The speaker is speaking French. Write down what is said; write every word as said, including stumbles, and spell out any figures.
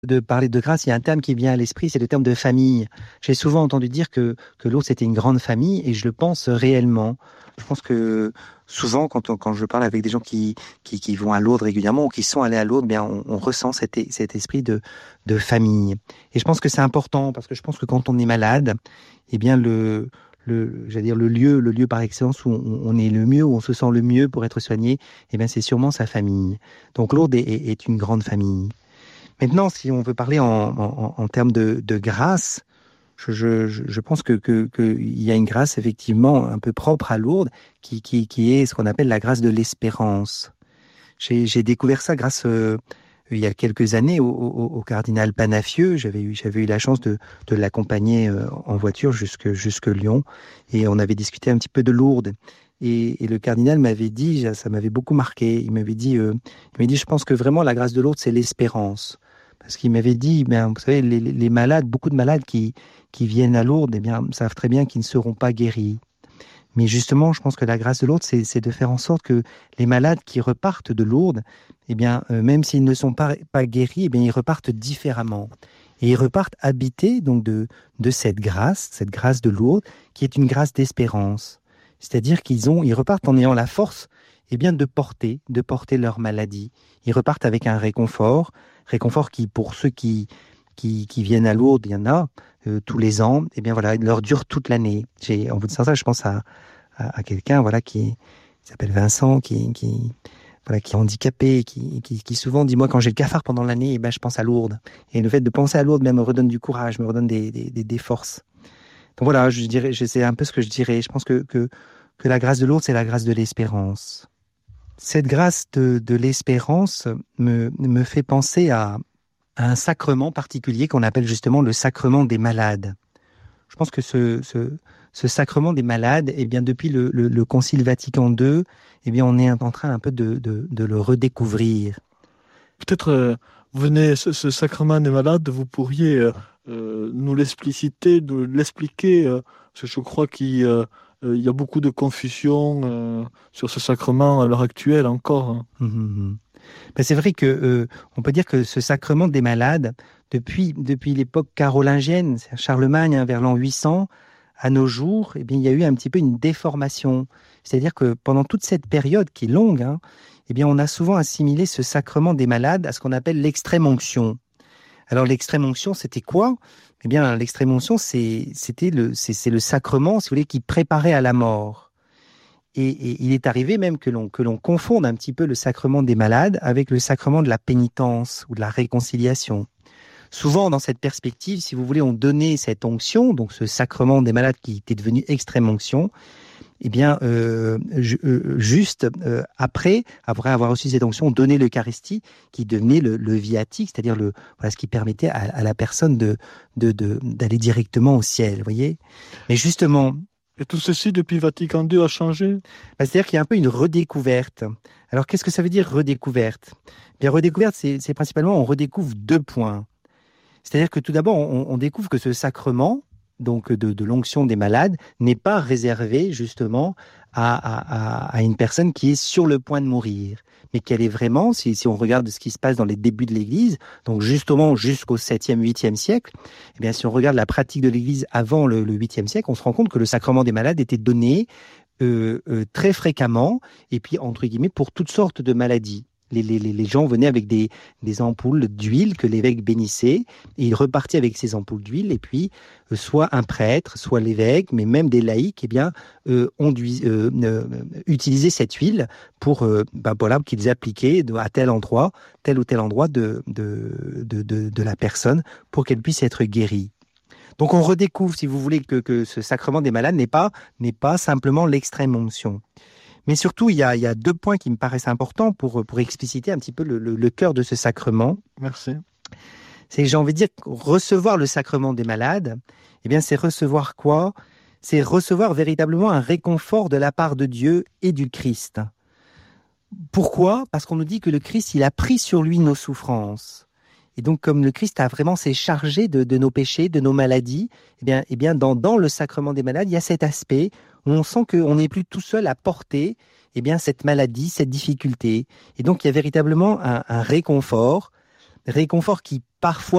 de parler de grâce, il y a un terme qui vient à l'esprit, c'est le terme de famille. J'ai souvent entendu dire que, que Lourdes c'était une grande famille et je le pense réellement. Je pense que souvent, quand, on, quand je parle avec des gens qui, qui, qui vont à Lourdes régulièrement ou qui sont allés à Lourdes, bien, on, on ressent cet, cet esprit de, de famille. Et je pense que c'est important parce que je pense que quand on est malade, eh bien, le, le, j'allais dire le lieu, le lieu par excellence où on, on est le mieux, où on se sent le mieux pour être soigné, eh bien, c'est sûrement sa famille. Donc Lourdes est, est, est une grande famille. Maintenant, si on veut parler en, en, en termes de, de grâce, je, je, je pense que, que, que il y a une grâce effectivement un peu propre à Lourdes, qui, qui, qui est ce qu'on appelle la grâce de l'espérance. J'ai, j'ai découvert ça grâce, euh, il y a quelques années, au, au, au cardinal Panafieux. J'avais eu, j'avais eu la chance de, de l'accompagner euh, en voiture jusque, jusque Lyon, et on avait discuté un petit peu de Lourdes. Et, et le cardinal m'avait dit, ça m'avait beaucoup marqué, il m'avait dit, euh, il m'avait dit, je pense que vraiment la grâce de Lourdes, c'est l'espérance. Parce qu'il m'avait dit, ben, vous savez, les, les malades, beaucoup de malades qui, qui viennent à Lourdes, eh bien, savent très bien qu'ils ne seront pas guéris. Mais justement, je pense que la grâce de Lourdes, c'est, c'est de faire en sorte que les malades qui repartent de Lourdes, eh bien, euh, même s'ils ne sont pas, pas guéris, eh bien, ils repartent différemment. Et ils repartent habités donc de, de cette grâce, cette grâce de Lourdes, qui est une grâce d'espérance. C'est-à-dire qu'ils ont, ils repartent en ayant la force, eh bien, de porter, de porter leur maladie. Ils repartent avec un réconfort, réconfort qui, pour ceux qui, qui, qui viennent à Lourdes, il y en a euh, tous les ans, eh bien voilà, il leur dure toute l'année. J'ai, en vous disant ça, je pense à, à, à quelqu'un, voilà, qui, qui s'appelle Vincent, qui, qui, voilà, qui est handicapé, qui, qui, qui souvent dit, moi, quand j'ai le cafard pendant l'année, eh ben, je pense à Lourdes. Et le fait de penser à Lourdes, même, me redonne du courage, me redonne des, des, des, des forces. Donc voilà, je dirais, c'est un peu ce que je dirais. Je pense que, que, que la grâce de Lourdes, c'est la grâce de l'espérance. Cette grâce de, de l'espérance me, me fait penser à, à un sacrement particulier qu'on appelle justement le sacrement des malades. Je pense que ce, ce, ce sacrement des malades, eh bien, depuis le, le, le Concile Vatican deux, eh bien, on est en train un peu de, de, de le redécouvrir. Peut-être, euh, venez, ce, ce sacrement des malades, vous pourriez euh, euh, nous l'expliciter, nous l'expliquer, euh, parce que je crois qu'il euh, euh, y a beaucoup de confusion euh, sur ce sacrement à l'heure actuelle encore. Hein. Mmh. Ben, c'est vrai que euh, on peut dire que ce sacrement des malades, depuis, depuis l'époque carolingienne, c'est Charlemagne, hein, vers l'an huit cents, à nos jours, eh bien, il y a eu un petit peu une déformation. C'est-à-dire que pendant toute cette période qui est longue, hein, eh bien, on a souvent assimilé ce sacrement des malades à ce qu'on appelle l'extrême onction. Alors l'extrême onction, c'était quoi? Eh bien, l'extrême onction, c'est, c'était le, c'est, c'est le sacrement, si vous voulez, qui préparait à la mort. Et, et il est arrivé même que l'on, que l'on confonde un petit peu le sacrement des malades avec le sacrement de la pénitence ou de la réconciliation. Souvent, dans cette perspective, si vous voulez, on donnait cette onction, donc ce sacrement des malades qui était devenu extrême onction, eh bien, euh, ju- euh, juste euh, après, après avoir reçu cette onction, on donnait l'Eucharistie qui devenait le, le viatique, c'est-à-dire le, voilà, ce qui permettait à, à la personne de, de, de, d'aller directement au ciel, vous voyez. Mais justement, Et tout ceci, depuis Vatican deux, a changé? bah, c'est-à-dire qu'il y a un peu une redécouverte. Alors, qu'est-ce que ça veut dire redécouverte? Bien, redécouverte, c'est, c'est principalement, on redécouvre deux points. C'est-à-dire que tout d'abord, on, on découvre que ce sacrement, donc de, de l'onction des malades, n'est pas réservé justement à, à, à, à une personne qui est sur le point de mourir, mais qu'elle est vraiment, si, si on regarde ce qui se passe dans les débuts de l'Église, donc justement jusqu'au septième, huitième siècle, eh bien, si on regarde la pratique de l'Église avant le, le huitième siècle, on se rend compte que le sacrement des malades était donné euh, euh, très fréquemment, et puis entre guillemets pour toutes sortes de maladies. Les, les, les gens venaient avec des, des ampoules d'huile que l'évêque bénissait, et ils repartaient avec ces ampoules d'huile, et puis euh, soit un prêtre, soit l'évêque, mais même des laïcs, eh bien, euh, ont dû, euh, euh, utiliser cette huile pour, euh, bah, voilà, qu'ils appliquaient à tel endroit, tel ou tel endroit de, de, de, de, de la personne, pour qu'elle puisse être guérie. Donc on redécouvre, si vous voulez, que, que ce sacrement des malades n'est pas, n'est pas simplement l'extrême onction. Mais surtout, il y a, il y a deux points qui me paraissent importants pour, pour expliciter un petit peu le, le, le cœur de ce sacrement. Merci. C'est, j'ai envie de dire, recevoir le sacrement des malades, eh bien, c'est recevoir quoi? C'est recevoir véritablement un réconfort de la part de Dieu et du Christ. Pourquoi? Parce qu'on nous dit que le Christ, il a pris sur lui nos souffrances. Et donc, comme le Christ a vraiment s'est chargé de, de nos péchés, de nos maladies, eh bien, eh bien dans, dans le sacrement des malades, il y a cet aspect où on sent qu'on n'est plus tout seul à porter eh bien, cette maladie, cette difficulté. Et donc, il y a véritablement un, un réconfort réconfort qui parfois